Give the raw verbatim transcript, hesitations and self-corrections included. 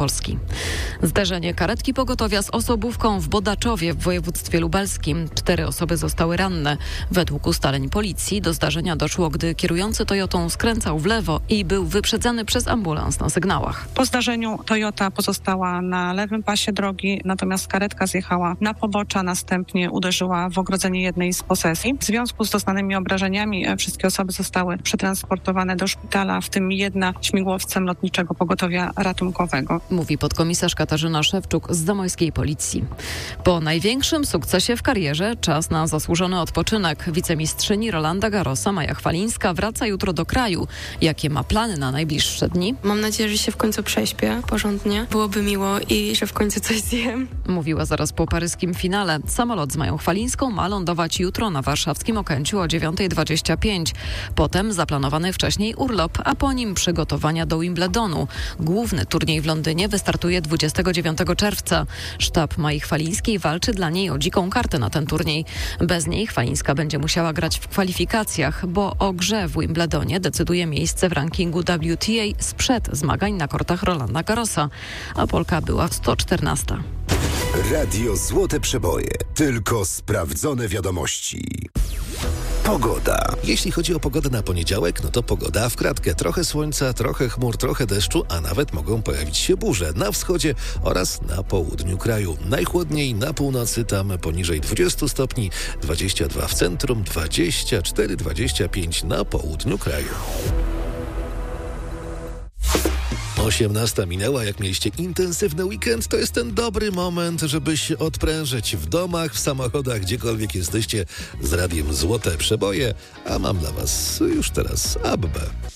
Małopolski. Zderzenie karetki pogotowia z osobówką w Bodaczowie w województwie lubelskim. Cztery osoby zostały ranne. Według ustaleń policji do zdarzenia doszło, gdy kierujący Toyotą skręcał w lewo i był wyprzedzany przez ambulans na sygnałach. Po zdarzeniu Toyota pozostała na lewym pasie drogi, natomiast karetka zjechała na pobocze, następnie uderzyła w ogrodzenie jednej z posesji. W związku z doznanymi obrażeniami wszystkie osoby zostały przetransportowane do szpitala, w tym jedna śmigłowcem Lotniczego Pogotowia Ratunkowego. Mówi podkomisarz Katarzyna Szewczuk z zamojskiej policji. Po największym sukcesie w karierze czas na zasłużony odpoczynek. Wicemistrzyni Rolanda Garrosa Maja Chwalińska wraca jutro do kraju. Jakie ma plany na najbliższe dni? Mam nadzieję, że się w końcu prześpię porządnie. Byłoby miło i że w końcu coś zjem. Mówiła zaraz po paryskim finale. Samolot z Mają Chwalińską ma lądować jutro na warszawskim Okęciu o dziewiąta dwadzieścia pięć. Potem zaplanowany wcześniej urlop, a po nim przygotowania do Wimbledonu. Główny turniej w Londynie wystartuje dwudziestego dziewiątego czerwca. Sztab Mai Chwalińskiej walczy dla niej o dziką kartę na ten turniej. Bez niej Chwalińska będzie musiała grać w kwalifikacjach, bo o grze w Wimbledonie decyduje miejsce w rankingu W T A sprzed zmagań na kortach Rolanda Garrosa, a Polka była sto czternasta. Radio Złote Przeboje. Tylko sprawdzone wiadomości. Pogoda. Jeśli chodzi o pogodę na poniedziałek, no to pogoda w kratkę. Trochę słońca, trochę chmur, trochę deszczu, a nawet mogą pojawić się burze na wschodzie oraz na południu kraju. Najchłodniej na północy, tam poniżej dwudziestu stopni, dwadzieścia dwa w centrum, dwadzieścia cztery dwadzieścia pięć na południu kraju. osiemnasta minęła, jak mieliście intensywny weekend, to jest ten dobry moment, żeby się odprężyć w domach, w samochodach, gdziekolwiek jesteście z radiem Złote Przeboje, a mam dla was już teraz Abbę.